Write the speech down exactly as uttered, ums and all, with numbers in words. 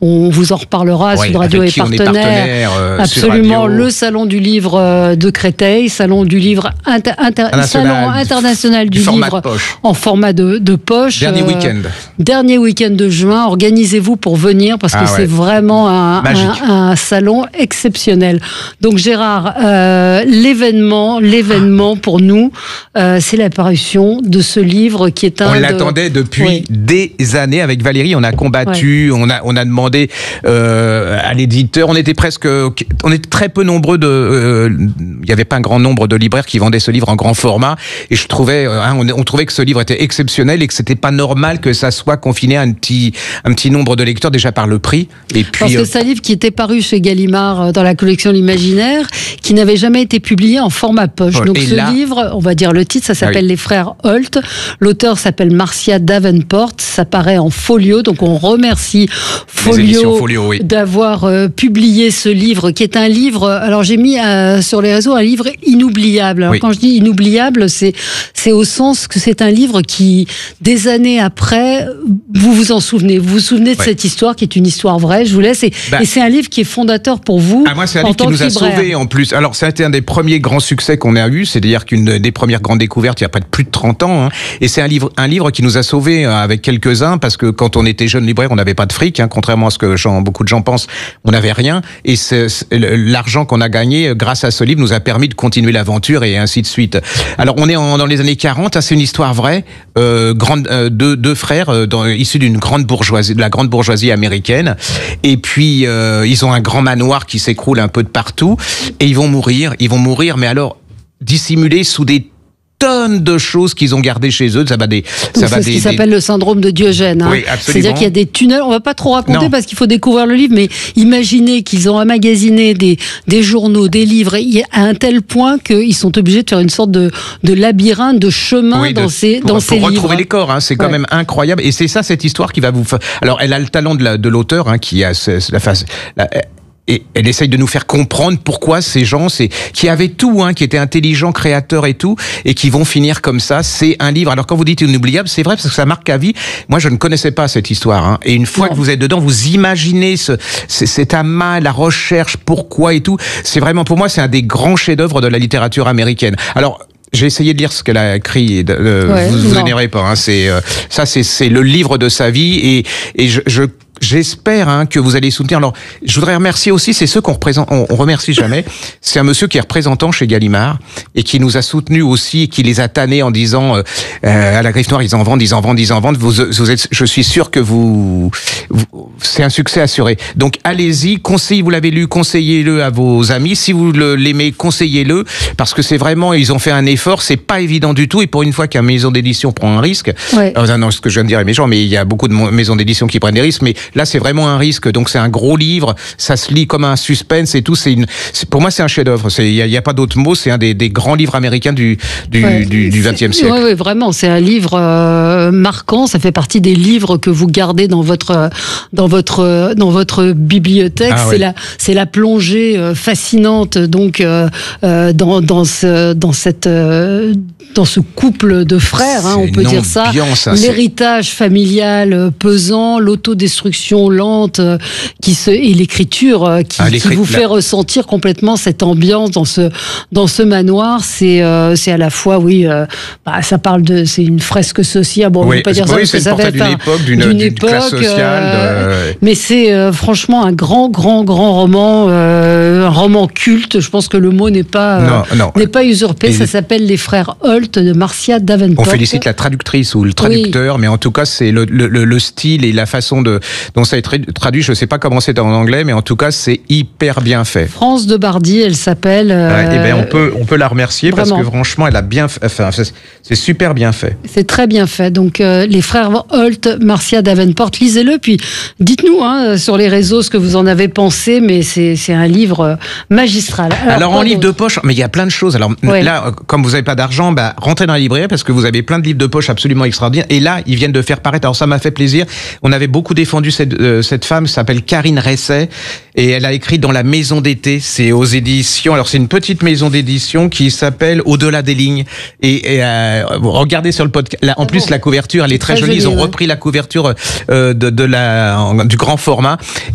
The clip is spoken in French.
on vous en reparlera. Ouais, Sud Radio est partenaire. partenaire euh, Absolument, le salon du livre de Créteil, salon du livre inter, inter, salon international du, du livre en format de, de poche. Dernier euh, week-end. Dernier week-end de juin. Organisez-vous pour venir parce que ah ouais. c'est vraiment un, un, un salon exceptionnel. Donc Gérard, euh, l'événement, l'événement pour nous, euh, c'est l'apparition de ce livre qui est un. On de... l'attendait depuis oui. des années avec Valérie. On a combattu, ouais. on a on a demandé euh, à l'éditeur. On était presque, on était très peu nombreux de. Euh, il y avait pas un grand nombre de libraires qui vendaient ce livre en grand format. Et je trouvais, hein, on, on trouvait que ce livre était exceptionnel et que c'était pas normal que ça soit confiné à un petit un petit nombre de lecteurs déjà par le prix. Et puis parce que euh, c'est un livre qui était paru chez Gallimard dans la collection L'Imaginaire, qui n'avait jamais été publié en format poche. Donc et ce là, livre, on va dire le titre, ça s'appelle oui. Les Frères Holt. L'auteur s'appelle Marcia Davenport. Ça paraît en folio. Donc on remercie Folio, folio oui. d'avoir euh, publié ce livre, qui est un livre. Alors j'ai mis euh, sur les réseaux un livre inoubliable. Alors oui. quand je dis inoubliable, c'est c'est au sens que c'est un livre qui, des années après, vous vous en souvenez. Vous vous souvenez de ouais. cette histoire qui est une histoire vraie. Je vous laisse. Et, bah, et c'est un livre qui est fondateur pour vous. Ah, moi, c'est un livre qui nous a sauvés en plus. Alors, ça a été un des premiers grands succès qu'on a eu. C'est-à-dire qu'une des premières grandes découvertes, il y a pas de plus de trente ans. Hein. Et c'est un livre, un livre qui nous a sauvés avec quelques-uns parce que quand on était jeune libraire, on n'avait pas de fric. Hein, contrairement à ce que genre, beaucoup de gens pensent, on n'avait rien. Et c'est, c'est, l'argent qu'on a gagné grâce à ce livre nous a permis de continuer l'aventure et ainsi de suite. Alors, on est en, dans les années quarante. Hein, c'est une histoire vraie. Euh, grande, euh, deux, deux frères euh, dans, issus d'une grande bourgeoisie, de la grande bourgeoisie américaine. Et puis, euh, ils ont un grand manoir qui s'écroule un peu de partout. Et ils vont mourir. Ils vont mourir, mais alors, dissimulés sous des tonnes de choses qu'ils ont gardées chez eux. Ça va des, ça va c'est des, ce qui des... s'appelle le syndrome de Diogène. Hein. Oui, absolument. C'est-à-dire qu'il y a des tunnels. On va pas trop raconter non. parce qu'il faut découvrir le livre, mais imaginez qu'ils ont emmagasiné des, des journaux, des livres, à un tel point qu'ils sont obligés de faire une sorte de, de labyrinthe, de chemin oui, de, dans ces, pour, dans pour ces livres. Pour retrouver les corps, hein, c'est quand ouais. même incroyable. Et c'est ça, cette histoire qui va vous faire... Alors, elle a le talent de, la, de l'auteur, hein, qui a ce, la face... La, et elle essaye de nous faire comprendre pourquoi ces gens, c'est, qui avaient tout, hein, qui étaient intelligents, créateurs et tout, et qui vont finir comme ça. C'est un livre. Alors quand vous dites inoubliable, c'est vrai parce que ça marque à vie. Moi, je ne connaissais pas cette histoire. Hein, et une fois non. que vous êtes dedans, vous imaginez ce, cet amas, la recherche, pourquoi et tout. C'est vraiment, pour moi, c'est un des grands chefs-d'œuvre de la littérature américaine. Alors. J'ai essayé de lire ce qu'elle a écrit. Euh, ouais, vous vous énervez pas. Hein, c'est euh, ça, c'est c'est le livre de sa vie et et je. je J'espère hein, que vous allez soutenir. Alors, je voudrais remercier aussi, c'est ceux qu'on représente, on, on remercie jamais. C'est un monsieur qui est représentant chez Gallimard et qui nous a soutenus aussi, et qui les a tannés en disant euh, à la Griffe Noire, ils en vendent, ils en vendent, ils en vendent. Vous, vous êtes, je suis sûr que vous, vous c'est un succès assuré. Donc, allez-y, conseillez, vous l'avez lu, conseillez-le à vos amis. Si vous le, l'aimez, conseillez-le parce que c'est vraiment, ils ont fait un effort. C'est pas évident du tout. Et pour une fois qu'une maison d'édition prend un risque, ouais. euh, non, ce que je viens de dire est méchant, mais il y a beaucoup de maisons d'édition qui prennent des risques, mais là, c'est vraiment un risque. Donc, c'est un gros livre. Ça se lit comme un suspense et tout. C'est une, c'est, pour moi, c'est un chef-d'œuvre. Il n'y a, y a pas d'autre mot. C'est un des, des grands livres américains du, du, ouais, du, du vingtième siècle. Oui, ouais, vraiment. C'est un livre euh, marquant. Ça fait partie des livres que vous gardez dans votre, dans votre, dans votre bibliothèque. Ah, c'est ouais. la, c'est la plongée euh, fascinante. Donc, euh, euh, dans, dans ce, dans cette, euh, dans ce couple de frères, hein, on peut dire ça. Ambiance, hein, l'héritage c'est... familial pesant, l'autodestruction lente qui se, et l'écriture qui, ah, qui vous fait la... ressentir complètement cette ambiance dans ce, dans ce manoir. C'est, euh, c'est à la fois, oui, euh, bah, ça parle de, c'est une fresque sociale. Bon, oui, on ne peut pas dire ça oui, parce que ça va être d'une époque, d'une, d'une, d'une époque, classe sociale. Euh, de... Mais c'est euh, franchement un grand, grand, grand roman, euh, un roman culte. Je pense que le mot n'est pas, euh, non, non. n'est pas usurpé. Et ça s'appelle Les Frères Holt de Marcia Davenport. On félicite la traductrice ou le traducteur, oui. mais en tout cas, c'est le, le, le style et la façon de, dont ça est traduit. Je ne sais pas comment c'est en anglais, mais en tout cas, c'est hyper bien fait. France de Bardi, elle s'appelle. Euh, ouais, et ben, on peut, on peut la remercier vraiment. Parce que franchement, elle a bien fait. Enfin, c'est, c'est super bien fait. C'est très bien fait. Donc, euh, Les Frères Holt, Marcia Davenport, lisez-le. Puis, dites-nous hein, sur les réseaux ce que vous en avez pensé, mais c'est, c'est un livre magistral. Alors, Alors en livre de poche, mais il y a plein de choses. Alors ouais. là, comme vous n'avez pas d'argent, bah, rentrez dans la librairie parce que vous avez plein de livres de poche absolument extraordinaires. Et là, ils viennent de faire paraître. Alors ça m'a fait plaisir. On avait beaucoup défendu cette, euh, cette femme, s'appelle Karine Resset, et elle a écrit dans La Maison d'été. C'est aux éditions. Alors c'est une petite maison d'édition qui s'appelle Au-delà des lignes. Et, et euh, regardez sur le podcast. Là, en ah plus, bon. la couverture, elle est très, très jolie. jolie. Ils ont ouais. repris la couverture euh, de, de la, du grand format.